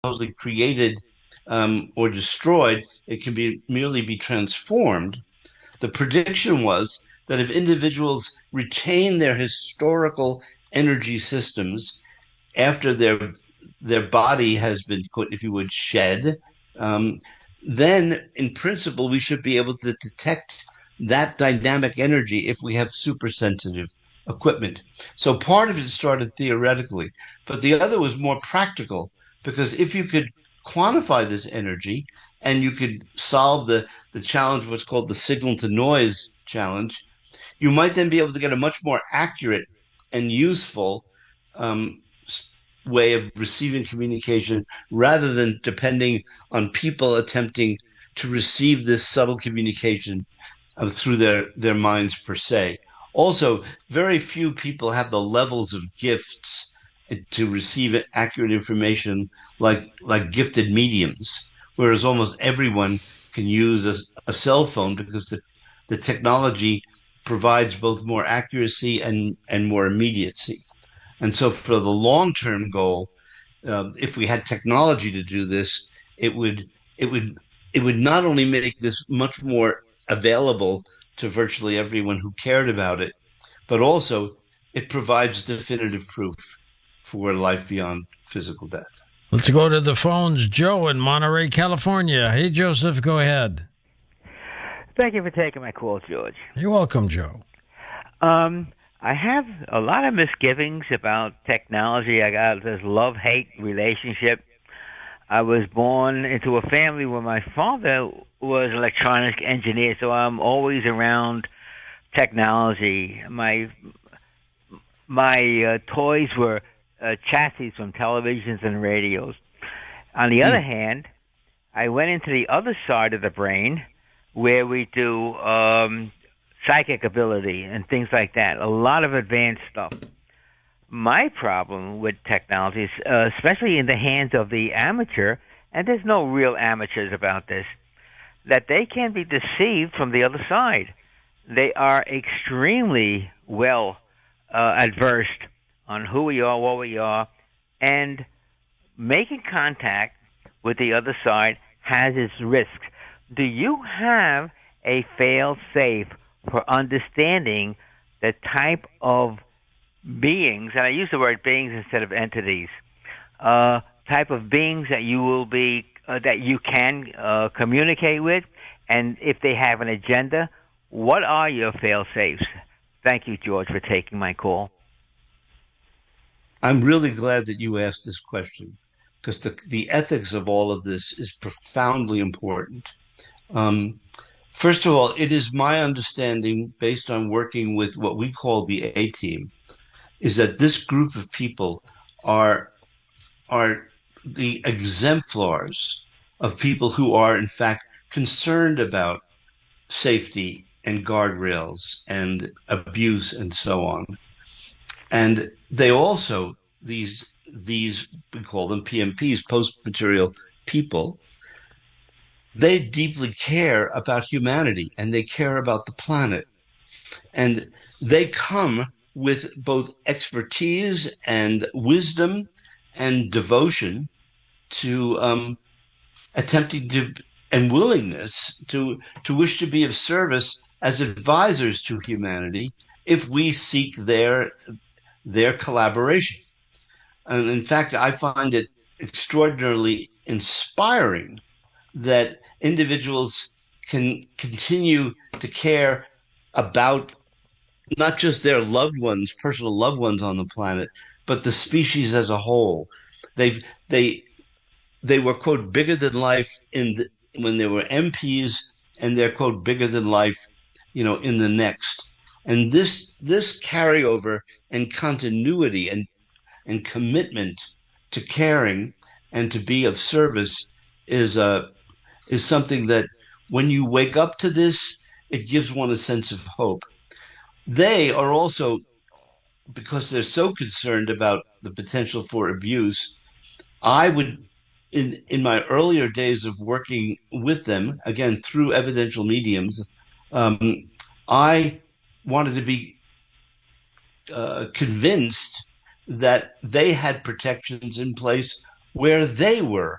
supposedly created or destroyed. It can be merely be transformed. The prediction was that if individuals retain their historical energy systems after their body has been, if you would, shed, um, then in principle we should be able to detect that dynamic energy if we have super sensitive equipment. So part of it started theoretically, but the other was more practical because if you could quantify this energy and you could solve the challenge, what's called the signal to noise challenge, you might then be able to get a much more accurate and useful um, way of receiving communication rather than depending on people attempting to receive this subtle communication through their minds per se. Also, very few people have the levels of gifts to receive accurate information like gifted mediums, whereas almost everyone can use a cell phone because the technology provides both more accuracy and more immediacy. And so, for the long term goal, if we had technology to do this, it would it would it would not only make this much more available to virtually everyone who cared about it, but also it provides definitive proof for life beyond physical death. Let's go to the phones. Joe in Monterey, California. Hey, Joseph, go ahead. Thank you for taking my call, George. You're welcome, Joe. I have a lot of misgivings about technology. I got this love-hate relationship. I was born into a family where my father was an electronic engineer, so I'm always around technology. My toys were chassis from televisions and radios. On the other hand, I went into the other side of the brain where we do psychic ability and things like that. A lot of advanced stuff. My problem with technology is, especially in the hands of the amateur, and there's no real amateurs about this, that they can be deceived from the other side. They are extremely well adversed on who we are, what we are, and making contact with the other side has its risks. Do you have a fail-safe for understanding the type of beings, and I use the word beings instead of entities, type of beings that you will be, that you can communicate with, and if they have an agenda, what are your fail-safes? Thank you, George, for taking my call. I'm really glad that you asked this question because the ethics of all of this is profoundly important. Um, First of all, it is my understanding, based on working with what we call the A team, is that this group of people are are the exemplars of people who are, in fact, concerned about safety and guardrails and abuse and so on. And they also, these we call them PMPs, post material people, they deeply care about humanity and they care about the planet. And they come with both expertise and wisdom and devotion to attempting to and willingness to wish to be of service as advisors to humanity if we seek their collaboration. And in fact, I find it extraordinarily inspiring that individuals can continue to care about not just their loved ones, personal loved ones on the planet, but the species as a whole. They've they were quote bigger than life when they were MPs, and they're quote bigger than life, in the next. And this carryover and continuity and commitment to caring and to be of service is something that when you wake up to this, it gives one a sense of hope. They are also, because they're so concerned about the potential for abuse, I would, in my earlier days of working with them, again through evidential mediums, um, I wanted to be convinced that they had protections in place where they were,